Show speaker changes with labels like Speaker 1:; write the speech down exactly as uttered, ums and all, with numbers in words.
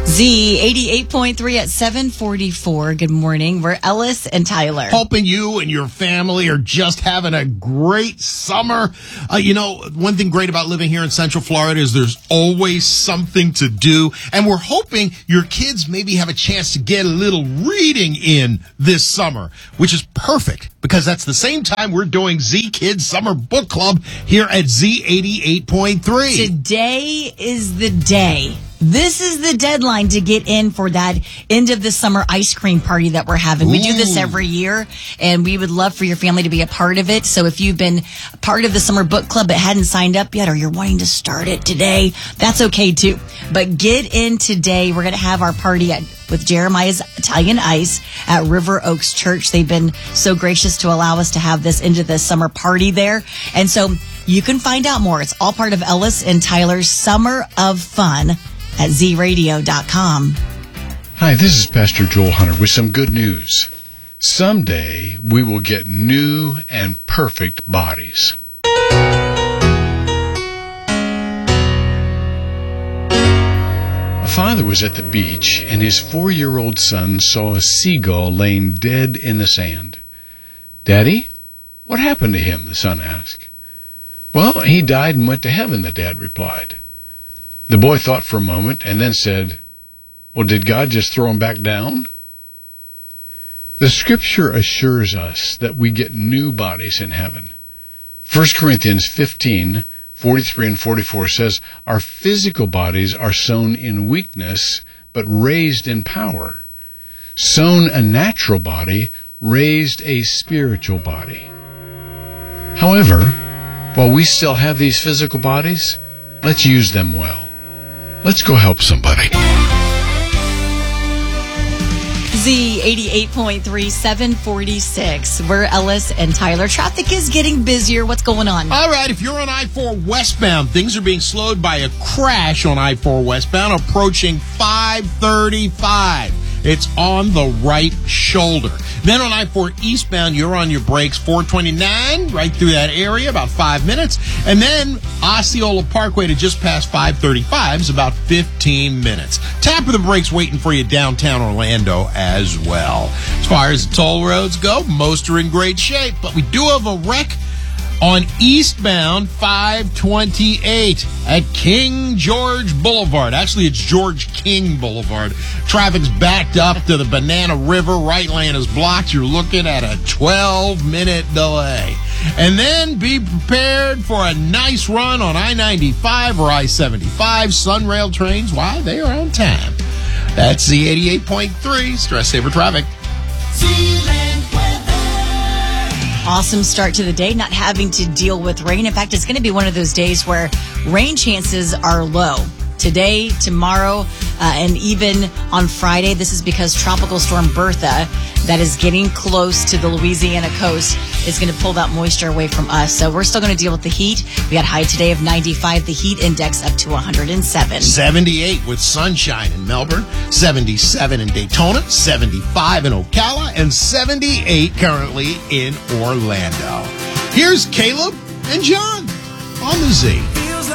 Speaker 1: Z eighty-eight point three at seven forty-four. Good morning. We're Ellis and Tyler.
Speaker 2: Hoping you and your family are just having a great summer. Uh, you know, one thing great about living here in Central Florida is there's always something to do. And we're hoping your kids maybe have a chance to get a little reading in this summer, which is perfect because that's the same time we're doing Z Kids Summer Book Club here at Z eighty-eight point three.
Speaker 1: Today is the day. This is the deadline to get in for that end of the summer ice cream party that we're having. We do this every year, and we would love for your family to be a part of it. So if you've been part of the summer book club but hadn't signed up yet, or you're wanting to start it today, that's okay too. But get in today. We're going to have our party at with Jeremiah's Italian Ice at River Oaks Church. They've been so gracious to allow us to have this into the summer party there. And so you can find out more. It's all part of Ellis and Tyler's Summer of Fun at Z radio dot com.
Speaker 3: Hi, this is Pastor Joel Hunter with some good news. Someday we will get new and perfect bodies. A father was at the beach, and his four-year-old son saw a seagull laying dead in the sand. "Daddy, what happened to him?" the son asked. "Well, he died and went to heaven," the dad replied. The boy thought for a moment and then said, "Well, did God just throw him back down?" The scripture assures us that we get new bodies in heaven. First Corinthians fifteen, forty-three and forty-four says, "Our physical bodies are sown in weakness, but raised in power. Sown a natural body, raised a spiritual body." However, while we still have these physical bodies, let's use them well. Let's go help somebody.
Speaker 1: Z eighty-eight point three, seven forty-six. We're Ellis and Tyler. Traffic is getting busier. What's going on?
Speaker 2: All right, if you're on I four westbound, things are being slowed by a crash on I four westbound approaching five thirty-five. It's on the right shoulder. Then on I four eastbound, you're on your brakes, four twenty-nine, right through that area, about five minutes. And then Osceola Parkway to just past five thirty-five is about fifteen minutes. Tap of the brakes waiting for you downtown Orlando as well. As far as the toll roads go, most are in great shape, but we do have a wreck on eastbound five twenty-eight at King George Boulevard. Actually, it's George King Boulevard. Traffic's backed up to the Banana River. Right lane is blocked. You're looking at a twelve-minute delay. And then be prepared for a nice run on I ninety-five or I seventy-five. Sunrail trains, why, they are on time. That's Z eighty-eight point three. Stress Saver Traffic.
Speaker 1: Awesome start to the day, not having to deal with rain. In fact, it's going to be one of those days where rain chances are low. Today, tomorrow, uh, and even on Friday. This is because Tropical Storm Bertha, that is getting close to the Louisiana coast, is going to pull that moisture away from us. So we're still going to deal with the heat. We got high today of ninety-five, the heat index up to one hundred seven.
Speaker 2: seventy-eight with sunshine in Melbourne, seventy-seven in Daytona, seventy-five in Ocala, and seventy-eight currently in Orlando. Here's Caleb and John on the Z.